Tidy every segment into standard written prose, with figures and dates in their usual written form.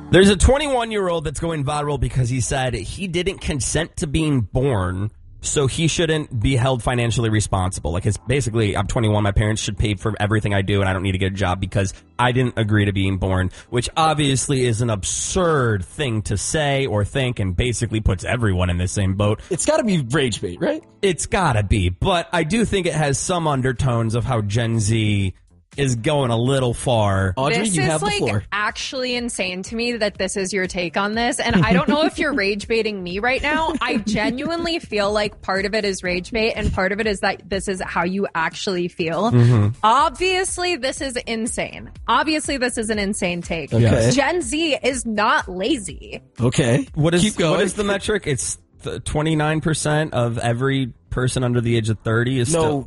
There's a 21-year-old that's going viral because he said he didn't consent to being born, so he shouldn't be held financially responsible. Like, it's basically, I'm 21, my parents should pay for everything I do, and I don't need to get a job because I didn't agree to being born, which obviously is an absurd thing to say or think and basically puts everyone in the same boat. It's got to be rage bait, right? It's got to be, but I do think it has some undertones of how Gen Z is going a little far. Audrey, this you is have the floor. Actually insane to me that this is your take on this. And I don't know if you're rage baiting me right now. I genuinely feel like part of it is rage bait and part of it is that this is how you actually feel. Obviously, this is insane. Obviously, this is an insane take. Okay. Gen Z is not lazy. Okay. Keep going. What is the metric? It's 29% of every person under the age of 30 is No,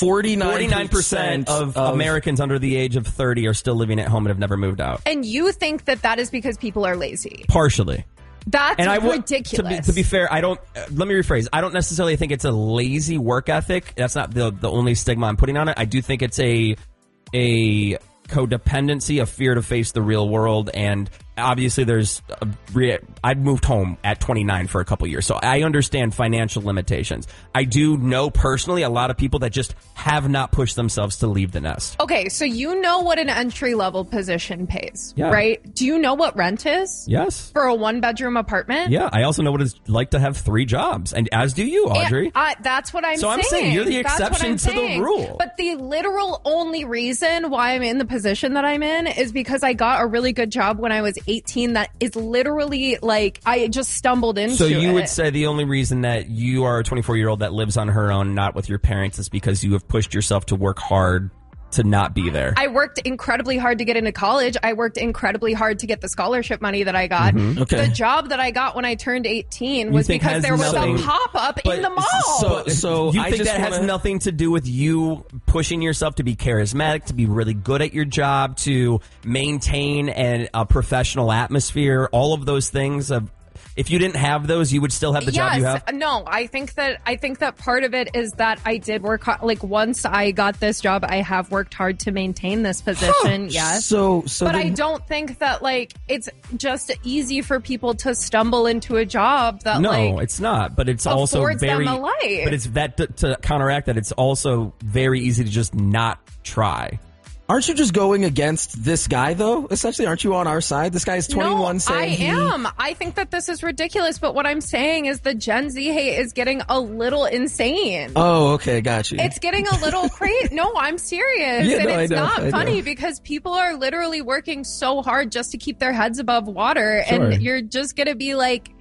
49% of Americans under the age of 30 are still living at home and have never moved out. And you think that that is because people are lazy. Partially. That's ridiculous. To be fair, I don't. Let me rephrase. I don't necessarily think it's a lazy work ethic. That's not the only stigma I'm putting on it. I do think it's a codependency, a fear to face the real world, and obviously there's I moved home at 29 for a couple years, so I understand financial limitations. I do know personally a lot of people that just have not pushed themselves to leave the nest. Okay, so you know what an entry-level position pays, Yeah. right? Do you know what rent is? Yes. For a one-bedroom apartment? Yeah, I also know what it's like to have 3 jobs, and as do you, Audrey. That's what I'm saying. So I'm saying you're the That's what exception I'm to the saying. rule. But the literal only reason why I'm in the position that I'm in is because I got a really good job when I was 18 that is literally like I just stumbled into it. So you would say the only reason that you are a 24-year-old that lives on her own, not with your parents, is because you have pushed yourself to work hard to not be there. I worked incredibly hard to get into college. I worked incredibly hard to get the scholarship money that I got. Okay. The job that I got when I turned 18 was think because has there was nothing- a pop-up in the mall. So you I think just that has wanna- nothing to do with you pushing yourself to be charismatic, to be really good at your job, to maintain a professional atmosphere, all of those things of... If you didn't have those, you would still have the job you have? No, I think that part of it is that I did work hard. Like, once I got this job, I have worked hard to maintain this position. Yes. So but then- I don't think that, like, it's just easy for people to stumble into a job that, No, like, it's not. But it's also affords them very... a life. But it's that to counteract that, it's also very easy to just not try. Aren't you just going against this guy, though? Essentially, aren't you on our side? This guy is 21 No, saying I am. I think that this is ridiculous, but what I'm saying is the Gen Z hate is getting a little insane. Oh, okay, got you. It's getting a little crazy. No, I'm serious. Yeah, and no, it's I know, not I funny know. because people are literally working so hard just to keep their heads above water. Sure. And you're just going to be like,